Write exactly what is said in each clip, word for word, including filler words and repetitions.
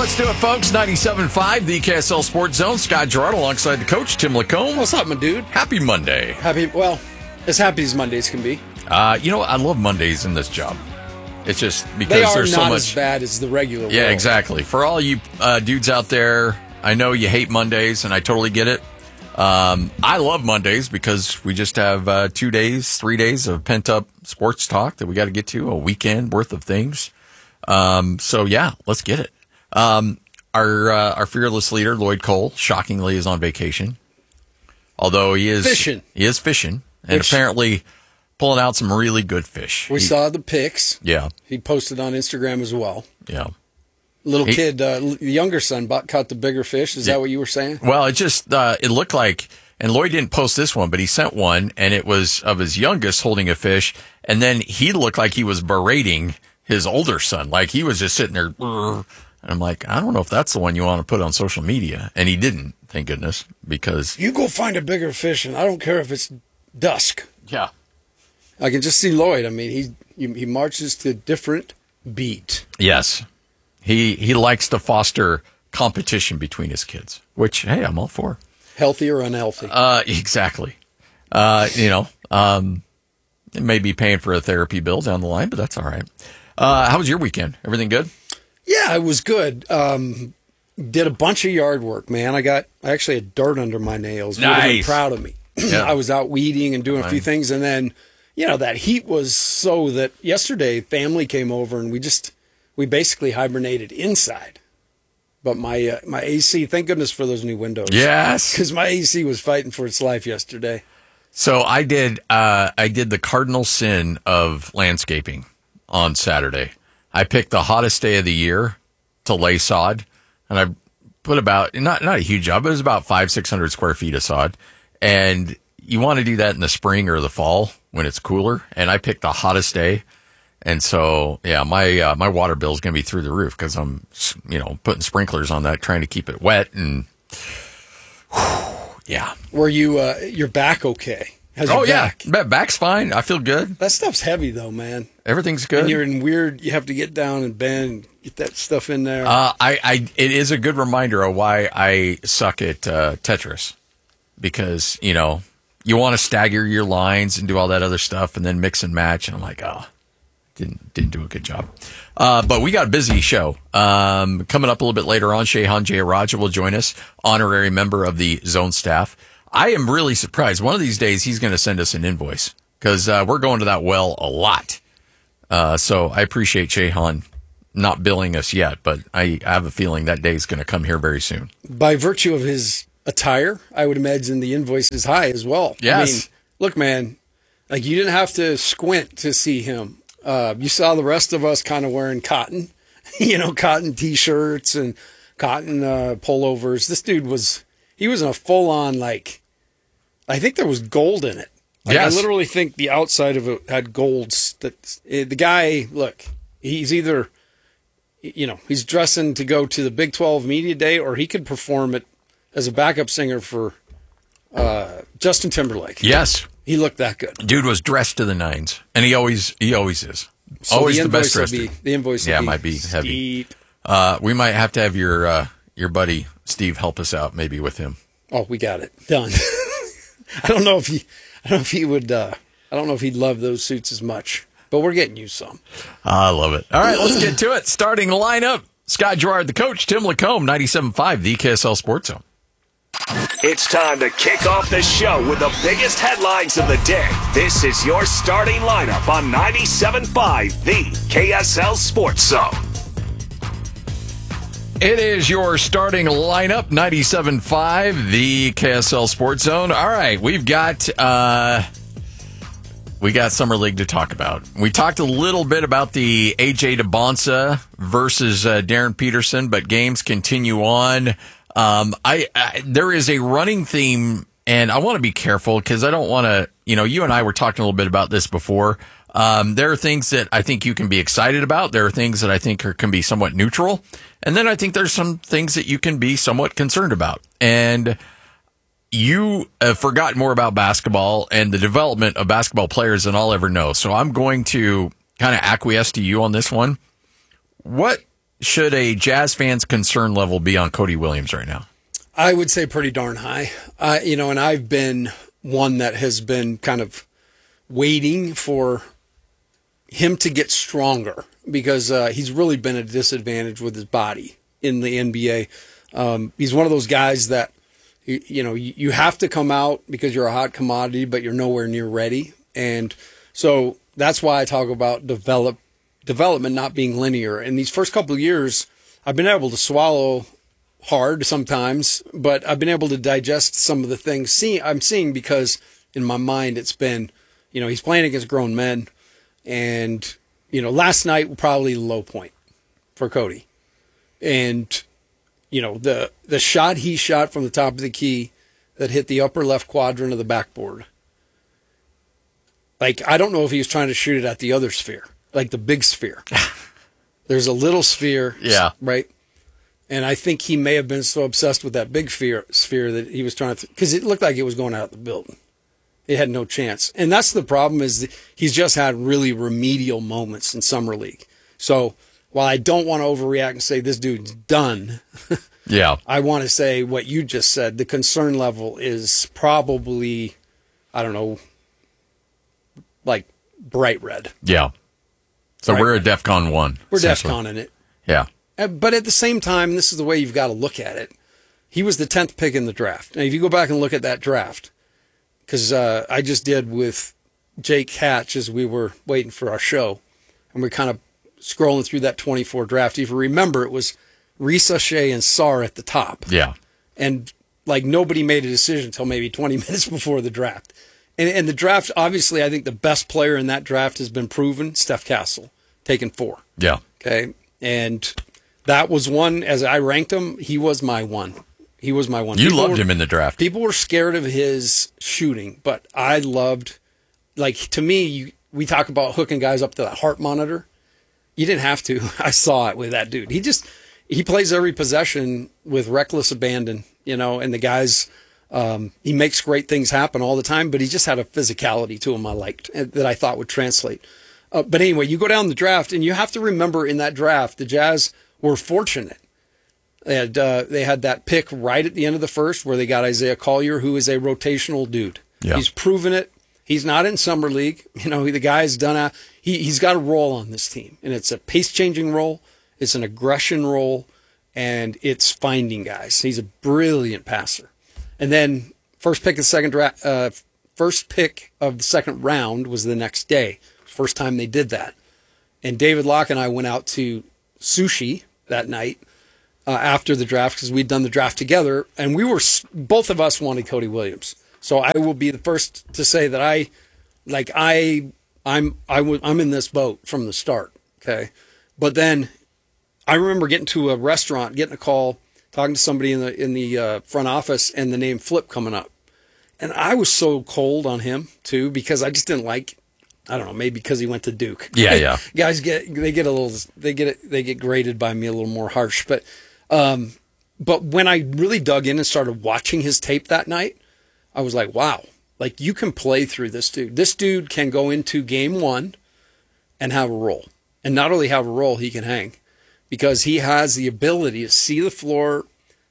let's do it, folks. ninety-seven point five, the K S L Sports Zone. Scott Gerard alongside the coach, Tim Lacombe. What's up, my dude? Happy Monday. Happy, well, as happy as Mondays can be. Uh, you know what? I love Mondays in this job. It's just because they are there's so not much. as bad as the regular Yeah, world. exactly. For all you uh, dudes out there, I know you hate Mondays, and I totally get it. Um, I love Mondays because we just have uh, two days, three days of pent-up sports talk that we got to get to, a weekend worth of things. Um, so, yeah, let's get it. Um, our uh, our fearless leader, Lloyd Cole, shockingly is on vacation. Although he is Fishing. He is fishing, and Which- apparently pulling out some really good fish. We He- saw the pics. Yeah, He posted on Instagram as well. yeah. Little He- kid, uh, the younger son, bought, caught the bigger fish. Is Yeah. that what you were saying? Well, it just, uh, it looked like, and Lloyd didn't post this one, but he sent one, and it was of his youngest holding a fish, and then he looked like he was berating his older son. Like he was just sitting there, "Brr." And I'm like, I don't know if that's the one you want to put on social media. And he didn't, thank goodness, because. You go find a bigger fish, and I don't care if it's dusk. Yeah. I can just see Lloyd. I mean, he he, he marches to a different beat. Yes. He, he likes to foster competition between his kids, which, hey, I'm all for. Healthy or unhealthy? Uh, exactly. Uh, you know, um, it may be paying for a therapy bill down the line, but that's all right. Uh, how was your weekend? Everything good? Yeah, it was good. Um, did a bunch of yard work, man. I got I actually had dirt under my nails. You would've been Nice. proud of me. Yeah. I was out weeding and doing a few Nice. things, and then you know that heat was so that yesterday family came over and we just we basically hibernated inside. But my uh, my A C, thank goodness for those new windows. Yes. because my A C was fighting for its life yesterday. So I did, uh, I did the cardinal sin of landscaping on Saturday. I picked the hottest day of the year to lay sod, and I put about, not, not a huge job, but it was about five, six hundred square feet of sod. And you want to do that in the spring or the fall when it's cooler. And I picked the hottest day. And so, yeah, my, uh, my water bill is going to be through the roof because I'm, you know, putting sprinklers on that, trying to keep it wet. And whew, yeah. Were you uh, your back okay? How's your Oh, yeah. back? Ba- Back's fine. I feel good. That stuff's heavy though, man. Everything's good. And you're in weird. You have to get down and bend, and get that stuff in there. Uh, I, I, it is a good reminder of why I suck at uh, Tetris, because you know you want to stagger your lines and do all that other stuff, and then mix and match. And I'm like, oh, didn't didn't do a good job. Uh, but we got a busy show um, coming up a little bit later on. Shehan Jayaraja will join us, honorary member of the Zone staff. I am really surprised. One of these days, he's going to send us an invoice because uh, we're going to that well a lot. Uh, so I appreciate Shehan not billing us yet, but I, I have a feeling that day is going to come here very soon. By virtue of his attire, I would imagine the invoice is high as well. Yes. I mean, look, man, like you didn't have to squint to see him. Uh, you saw the rest of us kind of wearing cotton, you know, cotton T-shirts and cotton uh, pullovers. This dude was, he was in a full-on, like, I think there was gold in it. Like, Yes. I literally think the outside of it had golds. That eh, the guy, look, he's either, you know, he's dressing to go to the Big twelve Media Day, or he could perform it as a backup singer for uh, Justin Timberlake. Yes, He looked that good. dude was dressed to the nines, and he always he always is. So always the the, best invoice will dressed. be, the invoice will Yeah, it be might be heavy. steep. Uh, we might have to have your uh, your buddy Steve help us out, maybe with him. Oh, we got it done. I don't know if he, I don't know if he would, uh, I don't know if he'd love those suits as much, but we're getting you some. I love it. All right, let's get to it. Starting lineup: Scott Gerard, the coach; Tim Lacombe, ninety-seven point five, the K S L Sports Zone. It's time to kick off the show with the biggest headlines of the day. This is your starting lineup on ninety-seven point five, the K S L Sports Zone. It is your starting lineup, ninety-seven point five, the K S L Sports Zone. All right, we've got uh, we got Summer League to talk about. We talked a little bit about the A J DeBonsa versus uh, Darren Peterson, but games continue on. Um, I, I there is a running theme, and I want to be careful because I don't want to. You know, you and I were talking a little bit about this before. Um, there are things that I think you can be excited about. There are things that I think are, can be somewhat neutral. And then I think there's some things that you can be somewhat concerned about. And you have forgotten more about basketball and the development of basketball players than I'll ever know. So I'm going to kind of acquiesce to you on this one. What should a Jazz fan's concern level be on Cody Williams right now? I would say pretty darn high. Uh, you know, and I've been one that has been kind of waiting for him to get stronger because uh, he's really been at a disadvantage with his body in the N B A. Um, he's one of those guys that, you, you know, you, you have to come out because you're a hot commodity, but you're nowhere near ready. And so that's why I talk about develop development not being linear. In these first couple of years, I've been able to swallow hard sometimes, but I've been able to digest some of the things see, I'm seeing because in my mind it's been, you know, he's playing against grown men. And, you know, last night probably the low point for Cody. And, you know, the the shot he shot from the top of the key that hit the upper left quadrant of the backboard. Like, I don't know if he was trying to shoot it at the other sphere, like the big sphere. There's a little sphere, yeah, right? And I think he may have been so obsessed with that big sphere, sphere that he was trying to, because it looked like it was going out the building. It had no chance. And that's the problem is that he's just had really remedial moments in Summer League. So while I don't want to overreact and say this dude's done, yeah, I want to say what you just said. The concern level is probably, I don't know, like bright red. Yeah. So bright we're red. a DEFCON one. We're DEFCON in it. Yeah. But at the same time, this is the way you've got to look at it. He was the tenth pick in the draft. Now, if you go back and look at that draft, because uh, I just did with Jake Hatch as we were waiting for our show, and we're kind of scrolling through that twenty-four draft. If you remember, it was Risa Shea and Sarr at the top. Yeah. And, like, nobody made a decision until maybe twenty minutes before the draft. And, and the draft, obviously, I think the best player in that draft has been proven, Steph Castle, taken four. Yeah. Okay. And that was one, as I ranked him, he was my one. He was my one. You People loved were, him in the draft. People were scared of his shooting, but I loved, like, to me, you, we talk about hooking guys up to that heart monitor. You didn't have to. I saw it with that dude. He just, he plays every possession with reckless abandon, you know, and the guys, um, he makes great things happen all the time, but he just had a physicality to him I liked, that I thought would translate. Uh, but anyway, you go down the draft, and you have to remember in that draft, the Jazz were fortunate. They had, uh, they had that pick right at the end of the first where they got Isaiah Collier, who is a rotational dude. Yeah. He's proven it. He's not in Summer League. You know, the guy's done a, he, he's got a role on this team, and it's a pace-changing role. It's an aggression role, and it's finding guys. He's a brilliant passer. And then first pick of the second draft, uh, first pick of the second round was the next day. First time they did that. And David Locke and I went out to sushi that night uh, after the draft because we'd done the draft together, and we were both of us wanted Cody Williams. So I will be the first to say that I, like I, I'm I w- I'm in this boat from the start. Okay, but then I remember getting to a restaurant, getting a call, talking to somebody in the in the uh, front office, and the name Flip coming up, and I was so cold on him too because I just didn't like. I don't know, maybe because he went to Duke. Yeah, yeah. Guys get they get a little they get they get graded by me a little more harsh, but um, but when I really dug in and started watching his tape that night, I was like, wow, like you can play through this dude. This dude can go into game one and have a role, and not only have a role, he can hang because he has the ability to see the floor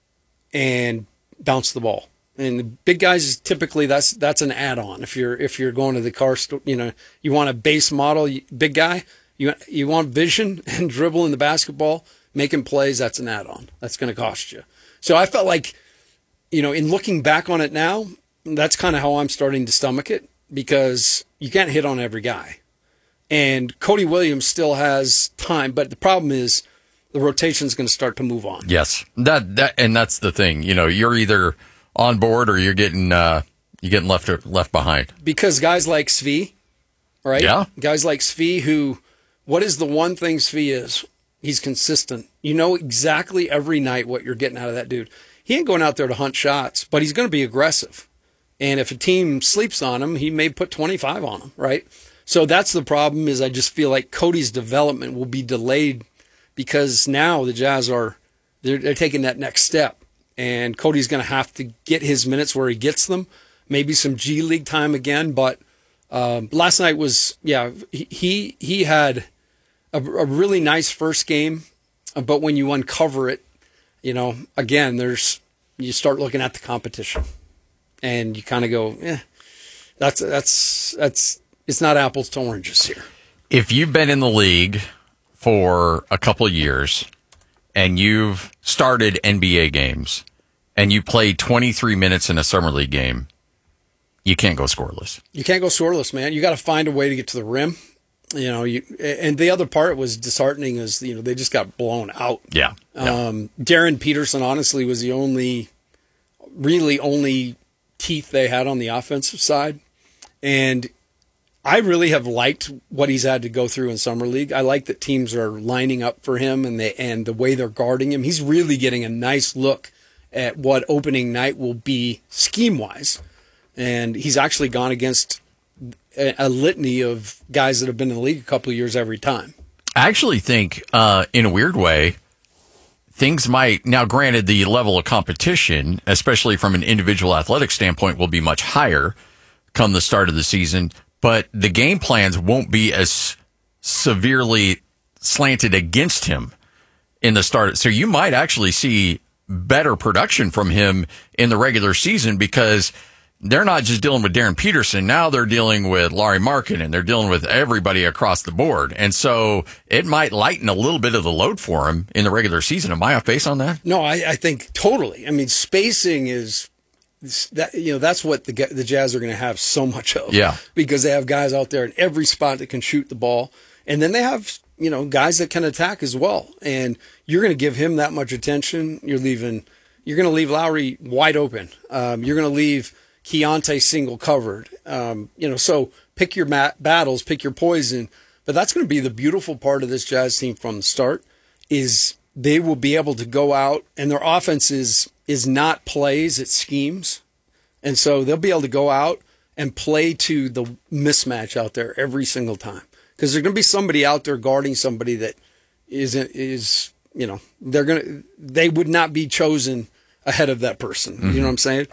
and bounce the ball. And the big guys typically that's that's an add-on. If you're if you're going to the car store, you know you want a base model big guy. You you want vision and dribble in the basketball, making plays. That's an add-on. That's going to cost you. So I felt like, you know, in looking back on it now, that's kind of how I'm starting to stomach it because you can't hit on every guy. And Cody Williams still has time, but the problem is the rotation is going to start to move on. Yes, that that and that's the thing. You know, you're either on board or you're getting uh, you're getting left left behind. Because guys like Svi, right? Yeah. Guys like Svi who, what is the one thing Svi is? He's consistent. You know exactly every night what you're getting out of that dude. He ain't going out there to hunt shots, but he's going to be aggressive. And if a team sleeps on him, he may put twenty-five on him, right? So that's the problem is I just feel like Cody's development will be delayed because now the Jazz are, they're, they're taking that next step. And Cody's going to have to get his minutes where he gets them, maybe some G League time again. But um, last night was, yeah, he he had a, a really nice first game. but when you uncover it, you know, again, there's you start looking at the competition, and you kind of go, yeah, that's that's that's it's not apples to oranges here. If you've been in the league for a couple of years and you've started N B A games and you played twenty-three minutes in a summer league game, you can't go scoreless. You can't go scoreless, man. You got to find a way to get to the rim. You know, you and the other part was disheartening is, you know, they just got blown out. Yeah. yeah. Um, Darren Peterson, honestly, was the only, really only teeth they had on the offensive side. And I really have liked what he's had to go through in Summer League. I like that teams are lining up for him and they, and the way they're guarding him. He's really getting a nice look at what opening night will be scheme-wise. And he's actually gone against a, a litany of guys that have been in the league a couple of years every time. I actually think, uh, in a weird way, things might, now granted the level of competition, especially from an individual athletic standpoint, will be much higher come the start of the season, but the game plans won't be as severely slanted against him in the start. So you might actually see better production from him in the regular season because they're not just dealing with Darren Peterson. Now they're dealing with Lauri Markkanen, and they're dealing with everybody across the board. And so it might lighten a little bit of the load for him in the regular season. Am I off base on that? No, I, I think totally. I mean, spacing is that, you know, that's what the the Jazz are going to have so much of. Yeah. Because they have guys out there in every spot that can shoot the ball. And then they have, you know, guys that can attack as well. And you're going to give him that much attention. You're leaving, you're going to leave Lowry wide open. Um, you're going to leave Keontae single covered. Um, you know, so pick your mat- battles, pick your poison. But that's going to be the beautiful part of this Jazz team from the start is they will be able to go out and their offense is, is not plays, it's schemes. And so they'll be able to go out and play to the mismatch out there every single time. Because there's going to be somebody out there guarding somebody that isn't, is, you know, they're going to, they would not be chosen ahead of that person. Mm-hmm. You know what I'm saying?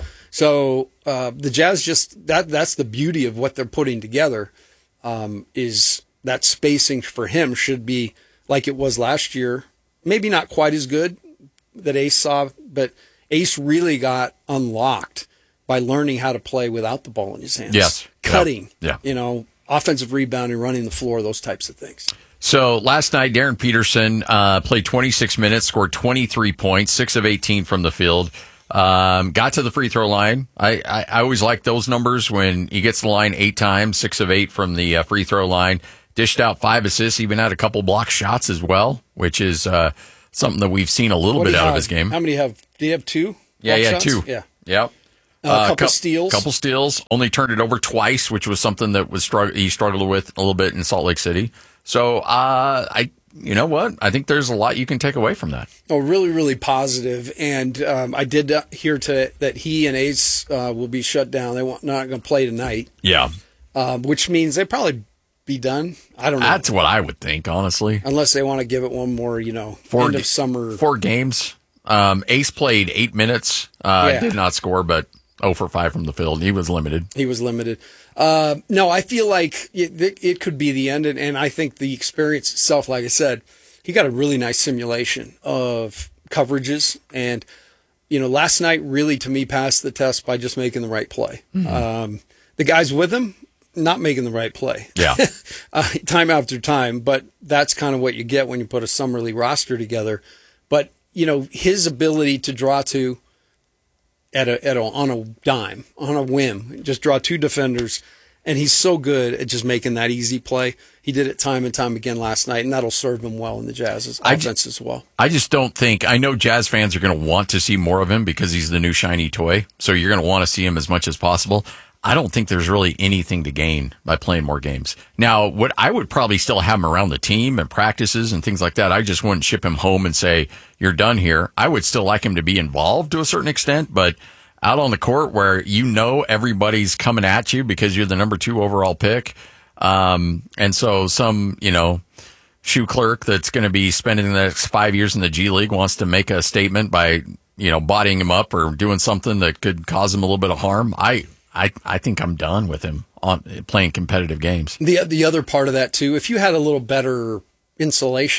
So uh, the Jazz just, that that's the beauty of what they're putting together um, is that spacing for him should be like it was last year. Maybe not quite as good that Ace saw, but Ace really got unlocked by learning how to play without the ball in his hands. Yes. Cutting, yeah. you know, offensive rebounding, running the floor, those types of things. So last night, Darren Peterson uh, played twenty-six minutes, scored twenty-three points, six of eighteen from the field, um, got to the free throw line. I, I, I always like those numbers when he gets to the line eight times, six of eight from the uh, free throw line, dished out five assists, even had a couple block shots as well, which is uh, something that we've seen a little What bit do you out have? of his game. How many have? Do you have two? Yeah, block yeah, shots? two. Yeah. Yep. Uh, a couple cou- steals. couple steals. Only turned it over twice, which was something that was strugg- he struggled with a little bit in Salt Lake City. So, uh, I, you know what? I think there's a lot you can take away from that. Oh, really, really positive. And um, I did hear to, that he and Ace uh, will be shut down. They're not going to play tonight. Yeah. Um, which means they probably be done. I don't know. That's what I would think, honestly. Unless they want to give it one more, you know, Four end ga- of summer. Four games. Um, Ace played eight minutes. Uh, Yeah. Did not score, but oh for five from the field. He was limited. He was limited. Uh, no, I feel like it, it could be the end. And, and I think the experience itself, like I said, he got a really nice simulation of coverages. And, you know, last night really, to me, passed the test by just making the right play. Mm-hmm. Um, the guys with him, not making the right play. Yeah. uh, time after time. But that's kind of what you get when you put a summer league roster together. But, you know, his ability to draw to, At a, at a on a dime, on a whim, just draw two defenders, and he's so good at just making that easy play. He did it time and time again last night, and that'll serve him well in the Jazz's I offense ju- as well. I just don't think, I know Jazz fans are going to want to see more of him because he's the new shiny toy, so you're going to want to see him as much as possible. I don't think there's really anything to gain by playing more games. Now, what I would probably still have him around the team and practices and things like that. I just wouldn't ship him home and say, you're done here. I would still like him to be involved to a certain extent, but out on the court where you know everybody's coming at you because you're the number two overall pick. Um, and so some, you know, shoe clerk that's going to be spending the next five years in the G League wants to make a statement by, you know, bodying him up or doing something that could cause him a little bit of harm. I, I, I think I'm done with him on playing competitive games. The the other part of that too, if you had a little better insulation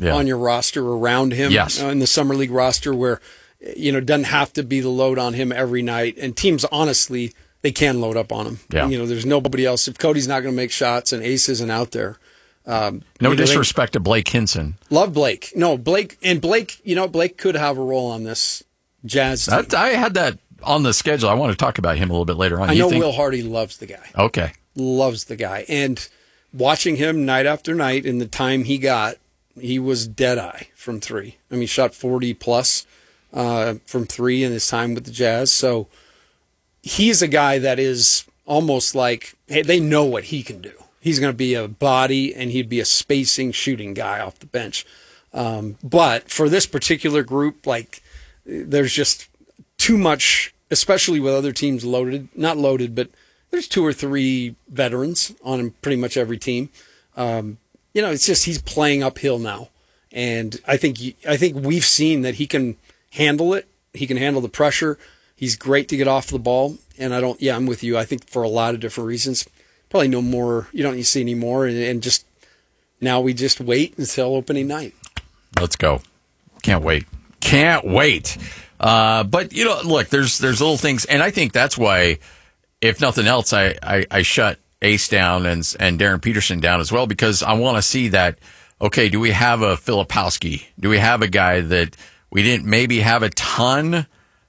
yeah. on your roster around him. Yes. Uh, in the summer league roster where, you know, it doesn't have to be the load on him every night. And teams, honestly, they can load up on him. Yeah. You know, there's nobody else. If Cody's not going to make shots and Ace isn't out there. Um, no you know, disrespect to Blake Hinson. Love Blake. No, Blake. And Blake, you know, Blake could have a role on this Jazz team. That, I had that on the schedule. I want to talk about him a little bit later on. I You know think- Will Hardy loves the guy. Okay. Loves the guy. And watching him night after night in the time he got, he was dead eye from three. I mean, he shot forty plus uh, from three in his time with the Jazz. So he's a guy that is almost like, hey, they know what he can do. He's going to be a body and he'd be a spacing shooting guy off the bench. Um, but for this particular group, like, there's just too much, especially with other teams loaded, not loaded, but there's two or three veterans on pretty much every team. Um, you know, it's just he's playing uphill now, and I think I think we've seen that he can handle it. He can handle the pressure. He's great to get off the ball, and I don't. Yeah, I'm with you. I think for a lot of different reasons, probably no more. You don't need to see any more, and, and just now we just wait until opening night. Let's go. Can't wait. Can't wait. Uh, but you know, look, there's there's little things, and I think that's why. If nothing else, I, I, I shut Ace down and and Darren Peterson down as well because I want to see that, okay, do we have a Filipowski? Do we have a guy that we didn't maybe have a ton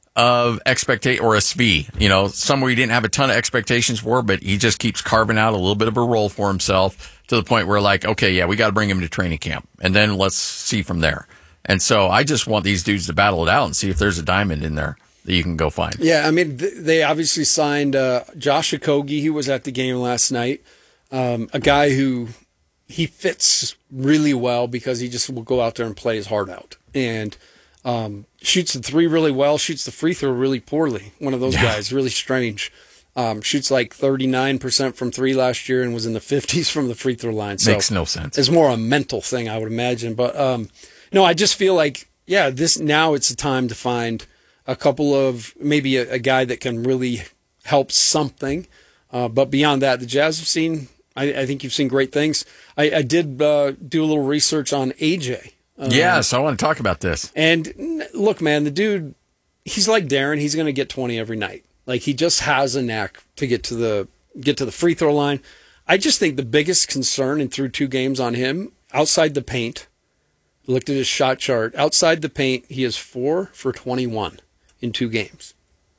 of expectation, or a Svi, you know, somewhere we didn't have a ton of expectations for, but he just keeps carving out a little bit of a role for himself to the point where, like, okay, yeah, we got to bring him to training camp, and then let's see from there. And so I just want these dudes to battle it out and see if there's a diamond in there that you can go find. Yeah, I mean, th- they obviously signed uh, Josh Okogie. He was at the game last night. Um, a guy who he fits really well because he just will go out there and play his heart out. And um, shoots the three really well, shoots the free throw really poorly. One of those Yeah. guys, really strange. Um, shoots like thirty-nine percent from three last year and was in the fifties from the free throw line. So Makes no sense. It's more a mental thing, I would imagine. But um, no, I just feel like, yeah, this now it's a time to find a couple of maybe a, a guy that can really help something. Uh, but beyond that, the Jazz have seen, I, I think you've seen great things. I, I did uh, do a little research on A J. Um, yes, I want to talk about this. And look, man, the dude, he's like Darren. He's going to get twenty every night. Like, he just has a knack to get to the get to the free throw line. I just think the biggest concern in through two games on him, outside the paint, looked at his shot chart. Outside the paint, he is four for twenty-one in two games.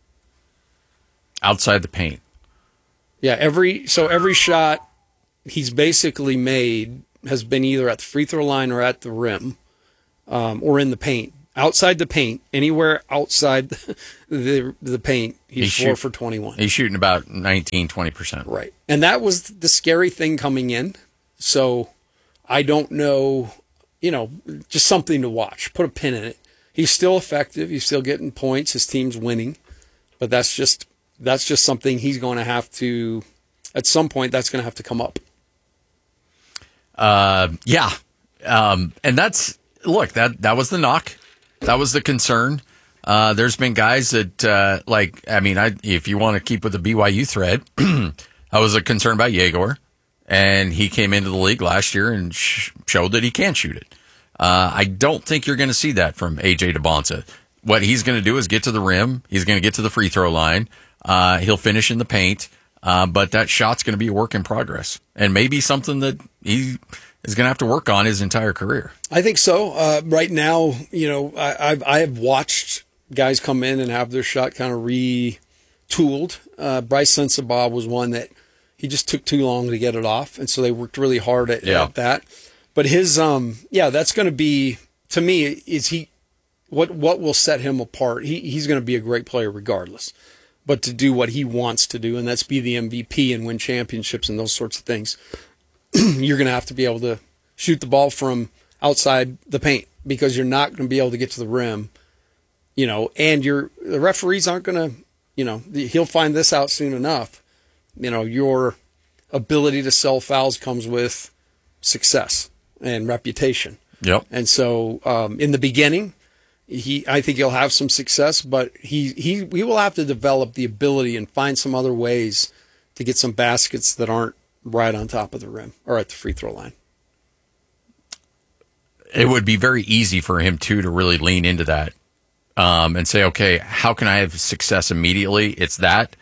Outside the paint. Yeah, every so every shot he's basically made has been either at the free throw line or at the rim, um, or in the paint. Outside the paint, anywhere outside the the, the paint, he's, He's four shoot- for twenty-one. He's shooting about nineteen, twenty percent. Right. And that was the scary thing coming in. So I don't know, you know, just something to watch. Put a pin in it. He's still effective. He's still getting points. His team's winning. But that's just that's just something he's going to have to, at some point, that's going to have to come up. Uh, yeah. Um, and that's, look, that, that was the knock. That was the concern. Uh, there's been guys that, uh, like, I mean, I, if you want to keep with the B Y U thread, I was a concern about Yegor, and he came into the league last year and sh- showed that he can shoot it. Uh, I don't think you're going to see that from A J DeBonsa. What he's going to do is get to the rim. He's going to get to the free throw line. Uh, he'll finish in the paint. Uh, but that shot's going to be a work in progress, and maybe something that he is going to have to work on his entire career. I think so. Uh, right now, you know, I, I've I have watched guys come in and have their shot kind of retooled. Uh, Bryce Sensabaugh was one that he just took too long to get it off, and so they worked really hard at, Yeah. at that. But his, um, yeah, that's going to be, to me, is he what what will set him apart? He he's going to be a great player regardless. But to do what he wants to do, and that's be the M V P and win championships and those sorts of things, you're going to have to be able to shoot the ball from outside the paint, because you're not going to be able to get to the rim, you know, and you're, the referees aren't going to, you know, he'll find this out soon enough. You know, your ability to sell fouls comes with success and reputation. Yep. And so um, in the beginning, He, I think he'll have some success, but he, he, he will have to develop the ability and find some other ways to get some baskets that aren't right on top of the rim or at the free throw line. it would be very easy for him too to really lean into that um, and say, okay, how can I have success immediately? It's that.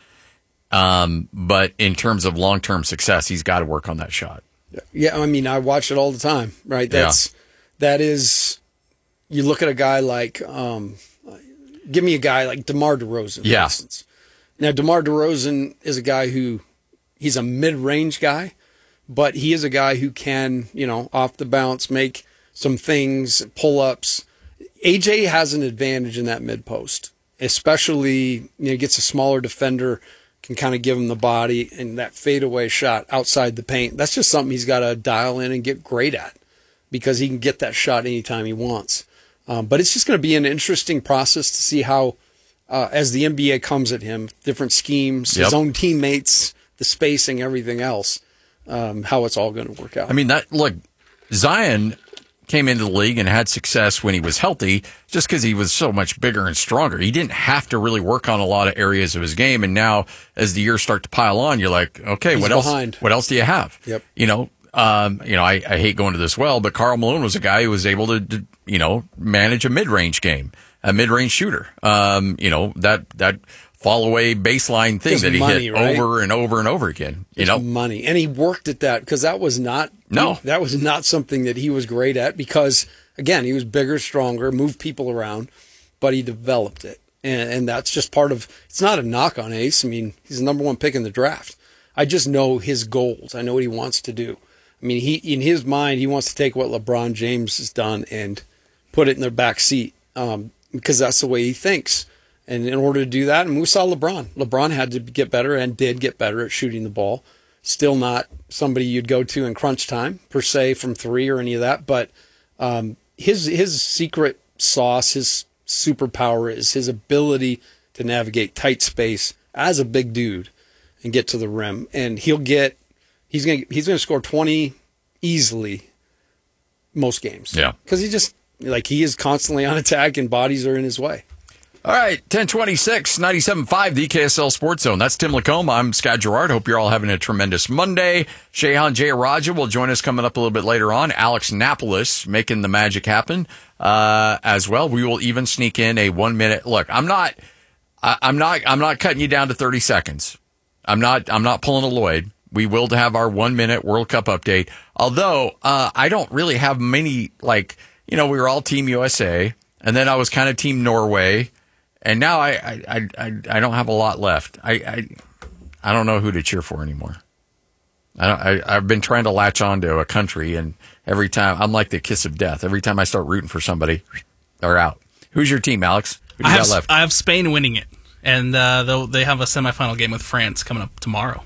Um, but in terms of long-term success, he's got to work on that shot. Yeah, I mean, I watch it all the time, right? That's yeah. that is. You look at a guy like, um, give me a guy like DeMar DeRozan, for yeah. instance. Now, DeMar DeRozan is a guy who he's a mid-range guy, but he is a guy who can, you know, off the bounce make some things, pull-ups. A J has an advantage in that mid-post, especially, you know, gets a smaller defender, can kind of give him the body, and that fadeaway shot outside the paint. That's just something he's got to dial in and get great at because he can get that shot anytime he wants. Um, but it's just going to be an interesting process to see how, uh, as the N B A comes at him, different schemes, yep. his own teammates, the spacing, everything else, um, how it's all going to work out. I mean, that look, Zion came into the league and had success when he was healthy just because he was so much bigger and stronger. He didn't have to really work on a lot of areas of his game. And now as the years start to pile on, you're like, okay, He's what else, behind. what else do you have? Yep. You know, um, you know, I, I hate going to this well, but Karl Malone was a guy who was able to, to you know, manage a mid-range game, a mid-range shooter. Um, you know, that, that fall away baseline thing Just that he money, hit right? over and over and over again, you Just know, money. And he worked at that because that was not, no, that was not something that he was great at because, again, he was bigger, stronger, moved people around, but he developed it. And, and that's just part of, it's not a knock on Ace. I mean, he's the number one pick in the draft. I just know his goals. I know what he wants to do. I mean, he in his mind, he wants to take what LeBron James has done and put it in their back seat um, because that's the way he thinks. And in order to do that, and we saw LeBron. LeBron had to get better and did get better at shooting the ball. Still not somebody you'd go to in crunch time, per se, from three or any of that. But um, his his secret sauce, his superpower is his ability to navigate tight space as a big dude and get to the rim. And he'll get he's gonna he's gonna score twenty easily most games. Yeah, because he just like he is constantly on attack and bodies are in his way. All right, ten twenty-six, ninety-seven point five, the K S L Sports Zone. That's Tim Lacombe. I'm Scott Gerard. Hope you're all having a tremendous Monday. Shehan Jayaraja will join us coming up a little bit later on. Alex Napolis making the magic happen uh, as well. We will even sneak in a one minute look. I'm not, I, I'm not, I'm not cutting you down to thirty seconds. I'm not, I'm not pulling a Lloyd. We will have our one minute World Cup update. Although uh, I don't really have many. Like you know, we were all Team U S A, and then I was kind of Team Norway. And now I, I, I, I don't have a lot left. I, I, I don't know who to cheer for anymore. I, don't, I, I've been trying to latch on to a country, and every time I'm like the kiss of death. Every time I start rooting for somebody, they're out. Who's your team, Alex? Who do you I got have, left? I have Spain winning it, and uh, they have a semifinal game with France coming up tomorrow.